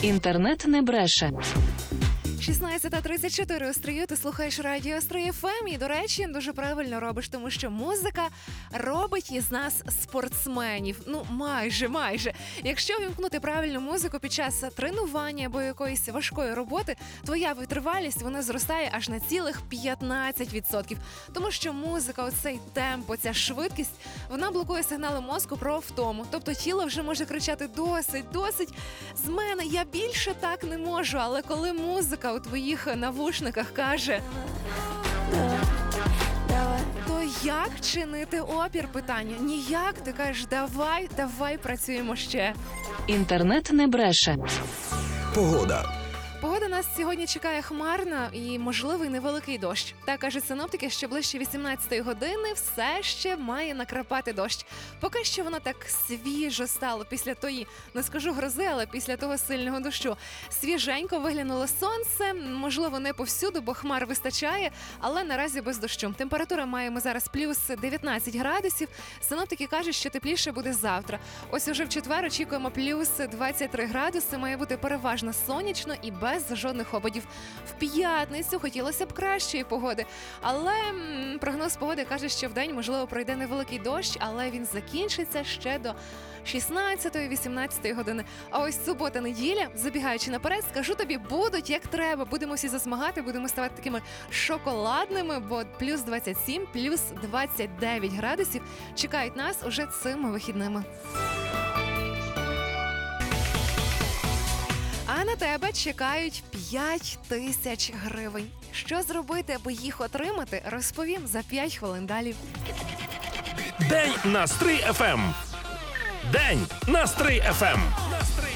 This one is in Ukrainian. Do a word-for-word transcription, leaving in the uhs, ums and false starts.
Інтернет не бреше. шістнадцята тридцять чотири у Стрию, ти слухаєш радіо Стрий еф ем, і, до речі, дуже правильно робиш, тому що музика робить із нас спортсменів. Ну, майже, майже. Якщо вімкнути правильну музику під час тренування або якоїсь важкої роботи, твоя витривалість, вона зростає аж на цілих п'ятнадцять відсотків. Тому що музика, оцей темп, оця швидкість, вона блокує сигнали мозку про втому. Тобто тіло вже може кричати «досить, досить, з мене, я більше так не можу». Але коли музика у твоїх навушниках каже, то як чинити опір? Питання. Ніяк. Ти кажеш, давай, давай працюємо ще. Інтернет не бреше. Погода. Погода нас сьогодні чекає хмарна і можливий невеликий дощ. Так кажуть синоптики, що ближче вісімнадцятої години все ще має накрапати дощ. Поки що воно так свіжо стало після тої, не скажу грози, але після того сильного дощу. Свіженько виглянуло сонце, можливо, не повсюду, бо хмар вистачає, але наразі без дощу. Температура маємо зараз плюс дев'ятнадцять градусів. Синоптики кажуть, що тепліше буде завтра. Ось уже в четвер очікуємо плюс двадцять три градуси, має бути переважно сонячно і без без жодних опадів. В п'ятницю хотілося б кращої погоди, але м, прогноз погоди каже, що вдень, можливо, пройде невеликий дощ, але він закінчиться ще до шістнадцятої-вісімнадцятої години. А ось субота-неділя, забігаючи наперед, скажу тобі, будуть як треба. Будемо всі засмагати, будемо ставати такими шоколадними, бо плюс двадцять сім, плюс двадцять дев'ять градусів чекають нас уже цими вихідними. А на тебе чекають п'ять тисяч гривень. Що зробити, аби їх отримати, розповім за п'ять хвилин далі. День на Стрий еф ем. День на Стрий еф ем.